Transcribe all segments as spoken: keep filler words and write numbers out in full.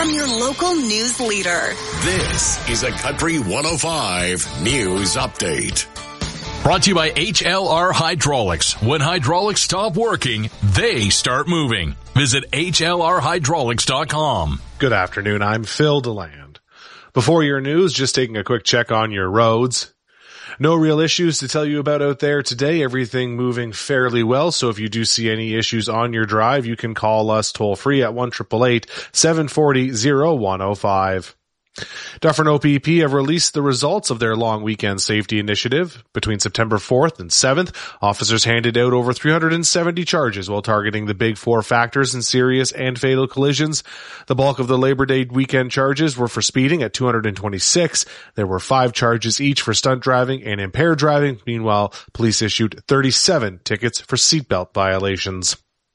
from your local news leader. This is a Country one oh five News Update. Brought to you by H L R Hydraulics. When hydraulics stop working, they start moving. Visit H L R hydraulics dot com. Good afternoon. I'm Phil DeLand. Before your news, just taking a quick check on your roads. No real issues to tell you about out there today. Everything moving fairly well. So if you do see any issues on your drive, you can call us toll free at one eight eight eight, seven four zero, oh one oh five. Dufferin O P P have released the results of their long weekend safety initiative. Between September fourth and seventh, officers handed out over three hundred seventy charges while targeting the big four factors in serious and fatal collisions. The bulk of the Labor Day weekend charges were for speeding at two hundred twenty-six. There were five charges each for stunt driving and impaired driving. Meanwhile, police issued thirty-seven tickets for seatbelt violations.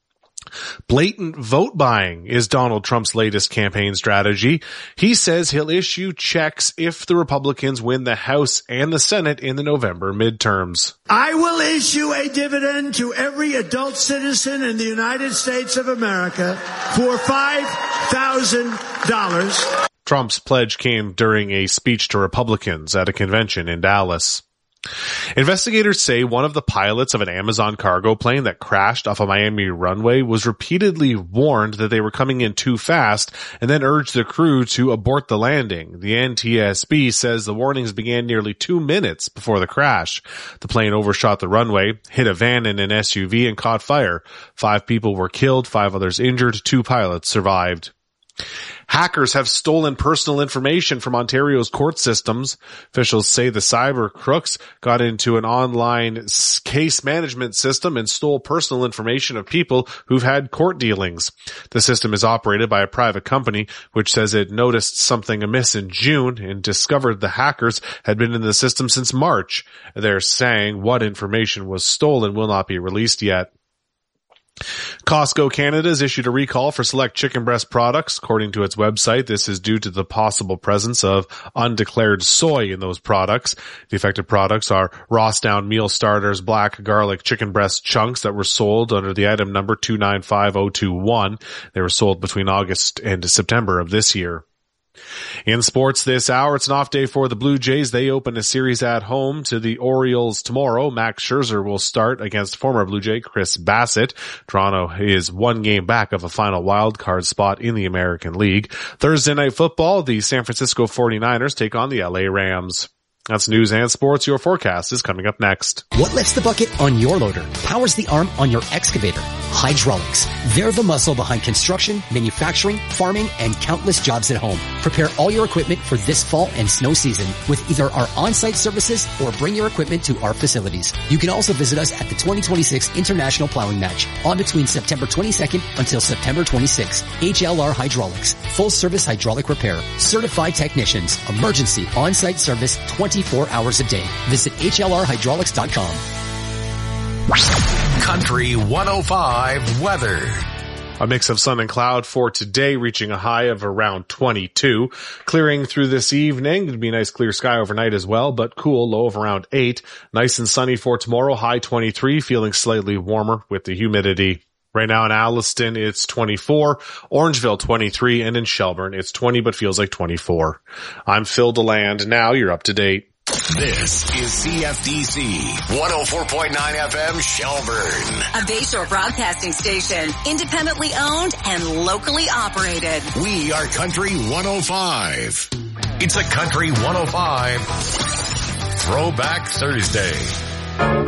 Blatant vote buying is Donald Trump's latest campaign strategy. He says he'll issue checks if the Republicans win the House and the Senate in the November midterms. I will issue a dividend to every adult citizen in the United States of America for five thousand dollars. Trump's pledge came during a speech to Republicans at a convention in Dallas. Investigators say one of the pilots of an Amazon cargo plane that crashed off a Miami runway was repeatedly warned that they were coming in too fast and then urged the crew to abort the landing. The N T S B says the warnings began nearly two minutes before the crash. The plane overshot the runway, hit a van and an S U V, and caught fire. Five people were killed, five others injured, two pilots survived. Hackers have stolen personal information from Ontario's court systems. Officials say the cyber crooks got into an online case management system and stole personal information of people who've had court dealings. The system is operated by a private company, which says it noticed something amiss in June and discovered the hackers had been in the system since March. They're saying what information was stolen will not be released yet. Costco Canada has issued a recall for select chicken breast products. According to its website, this is due to the possible presence of undeclared soy in those products. The affected products are Rossdown Meal Starters Black Garlic Chicken Breast Chunks that were sold under the item number two nine five zero two one. They were sold between August and September of this year. In sports this hour, it's an off day for the Blue Jays. They open a series at home to the Orioles tomorrow. Max Scherzer will start against former Blue Jay Chris Bassett. Toronto is one game back of a final wild card spot in the American League. Thursday night football, the San Francisco forty-niners take on the L A Rams. That's news and sports. Your forecast is coming up next. What lifts the bucket on your loader? Powers the arm on your excavator? Hydraulics. They're the muscle behind construction, manufacturing, farming, and countless jobs at home. Prepare all your equipment for this fall and snow season with either our on-site services or bring your equipment to our facilities. You can also visit us at the twenty twenty-six International Plowing Match on between September twenty-second until September twenty-sixth. H L R Hydraulics. Full service hydraulic repair. Certified technicians. Emergency on-site service twenty-four hours a day. Visit H L R hydraulics dot com. Country one oh five weather. A mix of sun and cloud for today, reaching a high of around twenty-two. Clearing through this evening. It'll be a nice clear sky overnight as well, but cool, low of around eight. Nice and sunny for tomorrow, high twenty-three, feeling slightly warmer with the humidity. Right now in Alliston, it's twenty-four, Orangeville twenty-three, and in Shelburne, it's twenty but feels like twenty-four. I'm Phil DeLand. Now you're up to date. This is C F D C one oh four point nine F M Shelburne. A Bayshore broadcasting station, independently owned and locally operated. We are Country one oh five. It's a Country one oh five Throwback Thursday.